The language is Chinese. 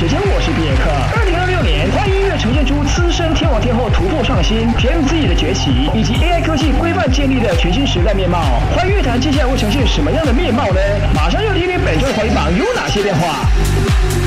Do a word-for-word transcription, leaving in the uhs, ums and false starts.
时间，我是毕业课。二零二六年，华语音乐呈现出资深天王天后突破创新、P M Z 的崛起，以及 A I 科技规范建立的全新时代面貌。华语乐坛接下来会呈现什么样的面貌呢？马上就听听本周的华语榜有哪些变化。